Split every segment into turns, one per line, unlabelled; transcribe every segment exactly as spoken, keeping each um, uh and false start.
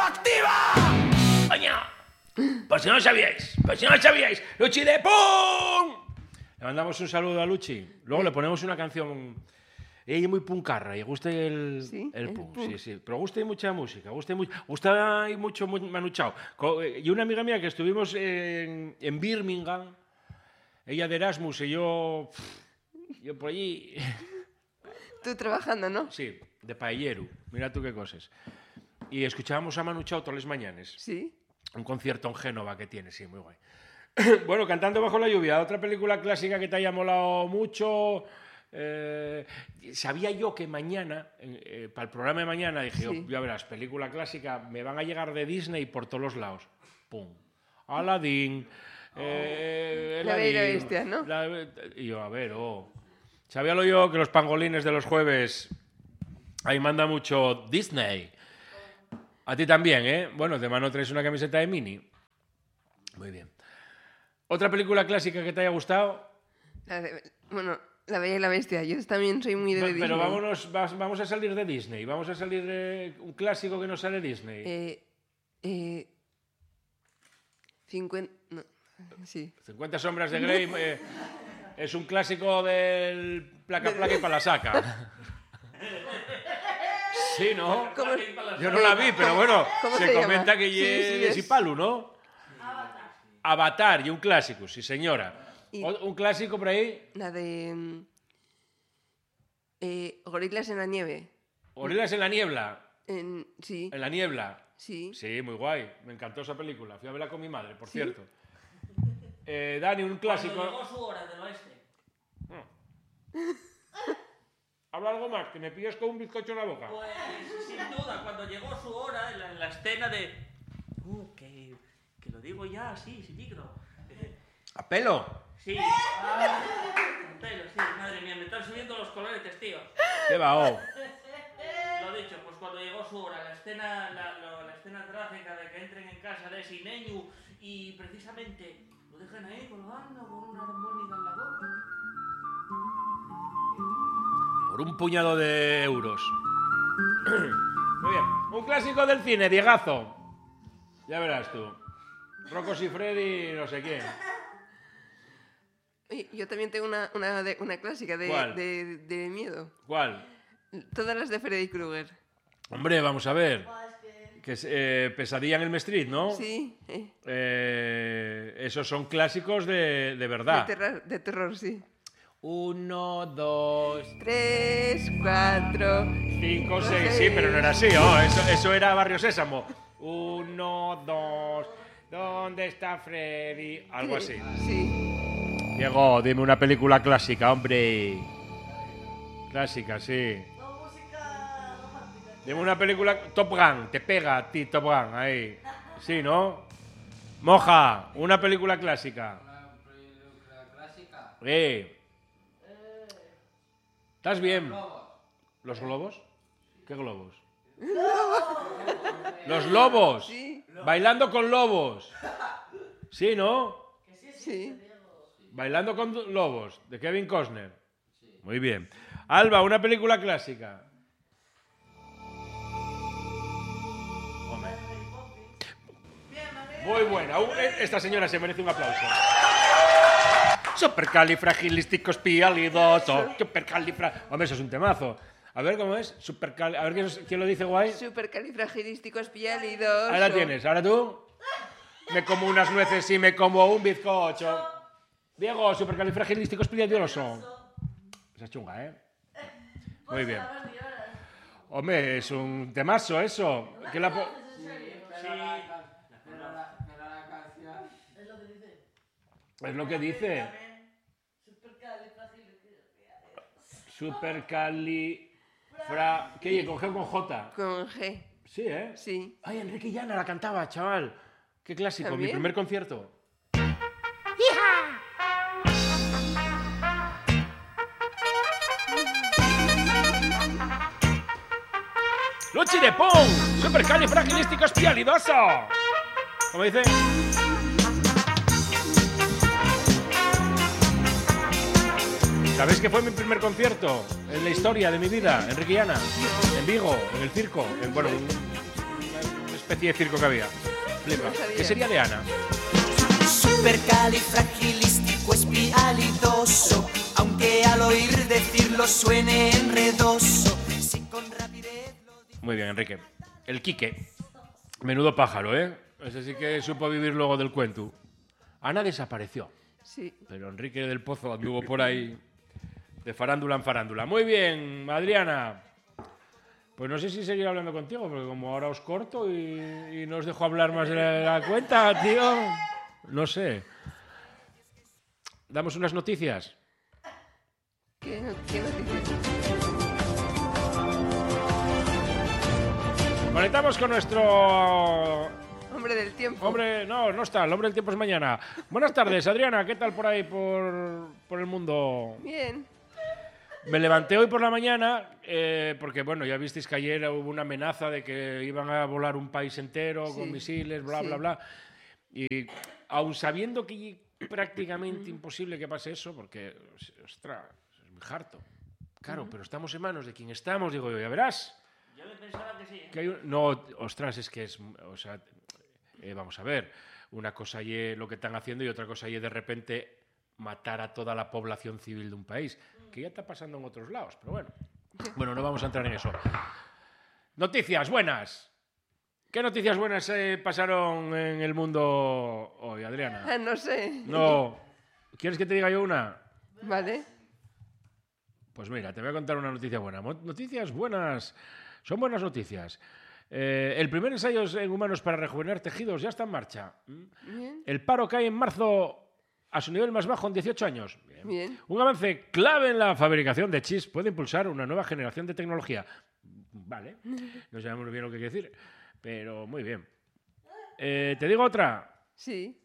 activa. Coño. Pues si no sabíais, pues si no sabíais, Luchi de Pum. Le mandamos un saludo a Luchi. Luego le ponemos una canción. Ella es muy puncarra y gusta el,
¿Sí?
el
el
punk.
punk.
Sí, sí. Pero gusta mucha música, gusta mucho, gusta mucho Manu Chao. Co- Y una amiga mía que estuvimos en, en Birmingham, ella de Erasmus y yo, yo por allí,
Tú trabajando, ¿no?
sí, de paellero. Mira tú qué cosas. Y escuchábamos a Manu Chao todas las mañanas.
Sí.
Un concierto en Génova que tiene, sí, muy guay. Bueno, Cantando bajo la lluvia, otra película clásica que te haya molado mucho. Eh, sabía yo que mañana, eh, para el programa de mañana, dije,
Sí.
yo, ya verás, película clásica, me van a llegar de Disney por todos los lados. Pum. Aladdin. Eh,
La Bella y la
Aladdin,
Bestia, ¿no?
la- y yo, a ver, oh. Sabíalo yo que los pangolines de los jueves, ahí manda mucho Disney. A ti también, ¿eh? Bueno, de mano traes una camiseta de Mini. Muy bien. ¿Otra película clásica que te haya gustado?
La de- bueno, La Bella y la Bestia. Yo también soy muy de
Pero
Disney.
vámonos, vas- vamos a salir de Disney. Vamos a salir de un clásico que no sale de Disney.
Eh, eh, cincuenta... No, sí.
cincuenta sombras de Grey eh, es un clásico del placa placa y para la saca. Sí, ¿no?
¿Cómo-
Yo no la vi, pero bueno,
¿Cómo
se,
se llama?
comenta que
Sí,
ye
sí,
de
es-
Sipalu, ¿no? Avatar. Avatar, y un clásico, sí señora.
Y-
O- ¿Un clásico por ahí?
La de... mm, eh, Gorilas en la nieve.
Gorilas en la niebla.
En, sí,
En la niebla.
sí.
Sí, muy guay. Me encantó esa película. Fui a verla con mi madre, por
¿Sí?
cierto. Eh, Dani, un clásico.
Cuando llegó su hora del oeste.
Habla algo más, que me pillas con un bizcocho en la boca.
Pues sin duda, cuando llegó su hora, en la, en la escena de... Uh, que, que lo digo ya, sí, sí, micro. Eh,
¿A pelo?
sí. Ah, con pelo, sí, madre mía, me están subiendo los coloretes, tío.
¿Qué va, oh?
Lo dicho, pues cuando llegó su hora, la escena, la, lo- la escena trágica de que entren en casa de ese Neñu y precisamente lo dejan ahí colgando con una armónica en la boca.
Por un puñado de euros. Muy bien. Un clásico del cine, Diegazo. Ya verás tú. Rocco y Freddy, no sé quién.
Oye, yo también tengo una, una, de- una clásica de,
¿Cuál?
de, de miedo.
¿Cuál?
Todas las de Freddy Krueger.
Hombre, vamos a ver. Que es eh, Pesadilla en el Street, ¿no?
Sí, eh,
Eh, esos son clásicos de, de verdad.
de, terror, de terror, sí.
Uno, dos,
Tres, cuatro...
cinco, seis. Sí, pero no era así, oh, eso, eso era Barrio Sésamo. Uno, dos. ¿Dónde está Freddy? Algo así.
Sí.
Diego, dime una película clásica, hombre. Clásica, sí. Dime una película. Top Gun, te pega a ti, Top Gun, ahí. Sí, ¿no? Moja, una película clásica.
Una película clásica.
Eh. ¿Estás bien?
Lobos.
¿Los globos? ¿Qué globos? Los lobos.
Sí.
Bailando con lobos. Sí, ¿no?
Sí.
Bailando con lobos, de Kevin Costner. Muy bien. Alba, una película clásica. Hombre. Muy buena. Uh, Esta señora se merece un aplauso. Supercalifragilisticexpialidoso. Supercalifra... Hombre, eso es un temazo. A ver cómo es. Supercal... A ver quién, quién lo dice guay.
Supercalifragilísticoespialidoso.
Ahora tienes. Ahora tú. Me como unas nueces y me como un bizcocho. Diego, supercalifragilísticexpialidoso. Esa es chunga, ¿eh? Muy bien. Hombre, es un temazo eso. ¿Qué la po-
Sí, pero la, can- pero la, pero la canción.
Es lo que dice. Supercalifra... ¿Qué? ¿Con G o con J?
Con G.
Sí, ¿eh?
Sí.
Ay, Enrique Llana la cantaba, chaval. Qué clásico, mi
¿También?
primer concierto. ¡Luchi de Pong! ¡Supercalifragilísticoespialidoso! ¿Cómo dice? ¿Sabéis que fue mi primer concierto en la historia de mi vida, Enrique Llana? En Vigo, en el circo. En, bueno, un, un especie de circo que había. Flipa.
No sabía.
¿Qué sería de Ana?
Supercalifragilisticoespialidoso, aunque al oír decirlo suene enredoso. Si con rapidez lo digo...
Muy bien, Enrique. El Quique. Menudo pájaro, ¿eh? Ese sí que supo vivir luego del cuento. Ana desapareció,
Sí.
pero Enrique del Pozo anduvo por ahí de farándula en farándula. Muy bien, Adriana. Pues no sé si seguir hablando contigo, porque como ahora os corto y, y no os dejo hablar más de la, la cuenta, tío. No sé. ¿Damos unas noticias?
¿Qué, qué noticias?
Conectamos con nuestro
Hombre del tiempo.
hombre... No, no está. El hombre del tiempo es mañana. Buenas tardes, Adriana. ¿Qué tal por ahí, por, por el mundo?
Bien.
Me levanté hoy por la mañana eh, porque, bueno, ya visteis que ayer hubo una amenaza de que iban a volar un país entero con
Sí,
misiles, bla,
sí.
bla, bla. Y aun sabiendo que es prácticamente imposible que pase eso, porque, ostras, es muy harto. Claro, pero estamos en manos de quien estamos, digo yo, ya verás.
Yo le pensaba que sí, ¿eh?
Que hay un- no, ostras, es que es, o sea, eh, vamos a ver, una cosa y lo que están haciendo y otra cosa y de repente matar a toda la población civil de un país, que ya está pasando en otros lados, pero bueno. Bueno, no vamos a entrar en eso. Noticias buenas. ¿Qué noticias buenas eh, pasaron en el mundo hoy, Adriana?
Ah, no sé.
No. ¿Quieres que te diga yo una?
Vale.
Pues mira, te voy a contar una noticia buena. Mo- Noticias buenas. Son buenas noticias. Eh, el primer ensayo en humanos para rejuvenecer tejidos ya está en marcha. ¿Mm?
Bien.
El paro cae en marzo a su nivel más bajo en dieciocho años. Bien.
Bien.
Un avance clave en la fabricación de chips puede impulsar una nueva generación de tecnología. Vale, no sabemos muy bien lo que quiere decir, pero muy bien. Eh, ¿Te digo otra?
Sí.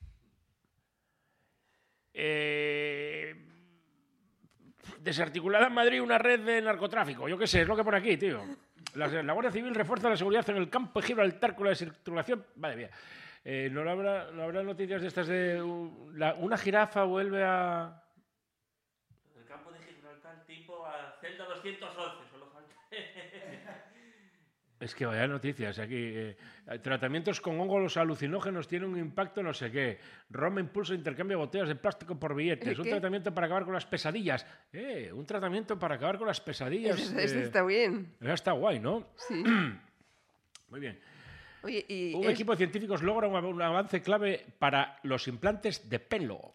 Eh, desarticulada en Madrid una red de narcotráfico. Yo qué sé, es lo que pone aquí, tío. La, la Guardia Civil refuerza la seguridad en el campo de Gibraltar con la circulación. Vale, bien. Eh, ¿no, habrá, ¿No habrá noticias de estas de uh, la- una jirafa vuelve a...
El campo de Gibraltar tipo a celda doscientos once, solo falta.
Es que vaya noticias aquí. eh, tratamientos con hongos alucinógenos tienen un impacto no sé qué. Roma impulsa intercambio de botellas de plástico por billetes.
¿El
Un
qué?
tratamiento para acabar con las pesadillas. Eh, un tratamiento para acabar con las pesadillas.
Eso, eso
eh,
está bien.
ya está guay, ¿no?
Sí.
Muy bien.
Oye, y...
Un
es-
equipo de científicos logra un, av- un avance clave para los implantes de pelo.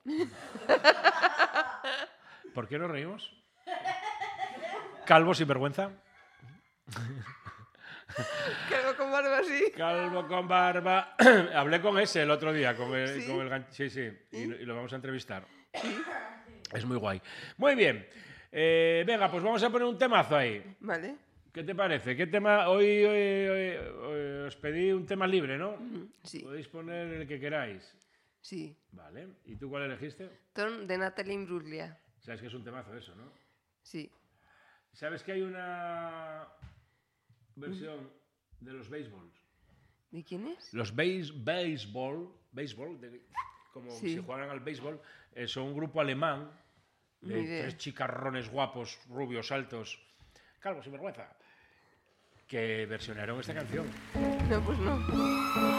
¿Por qué nos reímos? Calvo sin vergüenza.
Calvo con barba así.
Calvo con barba. Hablé con ese el otro día, con el,
¿Sí?
con el gan- sí, sí, y, lo- y lo vamos a entrevistar. Es muy guay. Muy bien. Eh, venga, pues vamos a poner un temazo ahí.
Vale.
¿Qué te parece? ¿Qué tema? Hoy, hoy- hoy- hoy os pedí un tema libre, ¿no?
Sí.
Podéis poner el que queráis.
Sí.
Vale. ¿Y tú cuál elegiste?
Ton de Natalie Imbruglia.
Sabes que es un temazo eso, ¿no?
Sí.
¿Sabes que hay una versión de los béisbols?
¿De quién es?
Los béis, béisbol, béisbol, de- como
Sí.
si jugaran al béisbol, eh, son un grupo alemán de
Ni idea.
tres chicarrones guapos, rubios, altos, calvos sin vergüenza, que versionaron esta canción.
No, pues no.